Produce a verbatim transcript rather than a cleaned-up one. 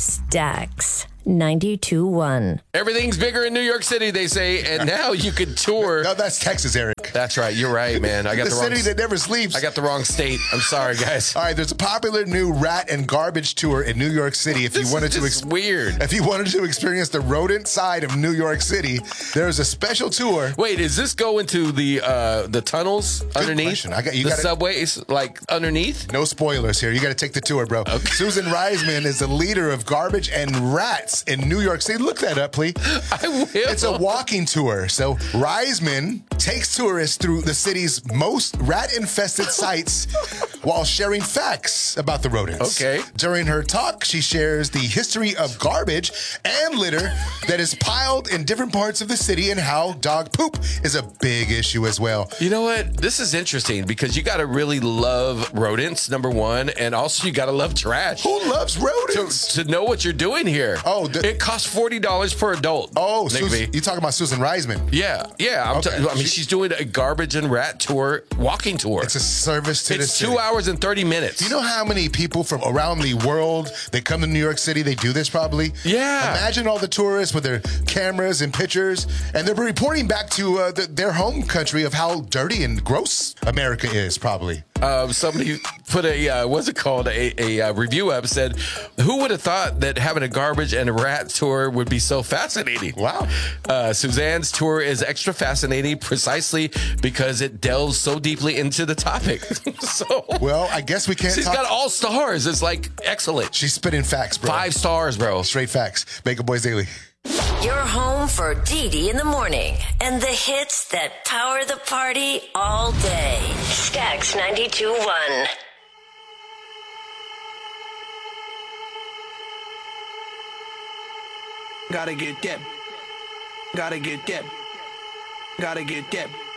Stax ninety-two point one. Everything's bigger in New York City, they say, and now you could tour. No, that's Texas, Eric. That's right. You're right, man. I got the, the, the wrong city that never sleeps. I got the wrong state. I'm sorry, guys. All right, there's a popular new rat and garbage tour in New York City. If this you wanted is to, just ex- weird. If you wanted to experience the rodent side of New York City, there's a special tour. Wait, is this go into the uh, the tunnels Good underneath? question. I got you. The Gotta, subways, like underneath? No spoilers here. You got to take the tour, bro. Okay. Susan Reisman is the leader of Garbage and Rats in New York City. Look that up, please. I will. It's a walking tour. So Reisman takes tourists through the city's most rat-infested sites while sharing facts about the rodents. Okay. During her talk, she shares the history of garbage and litter that is piled in different parts of the city and how dog poop is a big issue as well. You know what? This is interesting because you got to really love rodents, number one, and also you got to love trash. Who loves rodents? To, to know what you're doing here. Oh, the- it costs forty dollars per adult. Oh, Nick Susan, V. you talking about Susan Reisman? Yeah, yeah. I'm Okay. t- I mean, she's doing a garbage and rat tour, walking tour. It's a service to the It's city. two hours and thirty minutes. Do you know how many people from around the world, they come to New York City, they do this probably? Yeah. Imagine all the tourists with their cameras and pictures, and they're reporting back to uh, the, their home country of how dirty and gross America is, probably. Um, somebody put a, uh, what's it called, a, a, uh review up, said, who would have thought that having a garbage and a rat tour would be so fascinating? Wow. Uh, Suzanne's tour is extra fascinating precisely because it delves so deeply into the topic. so, Well, I guess we can't she's talk. got all stars. It's like excellent. She's spitting facts, bro. Five stars, bro. Straight facts. Bacon Boys Daily. Your home for Dee Dee in the morning and the hits that power the party all day. Stax ninety-two point one. Gotta get that. Gotta get that. Gotta get that.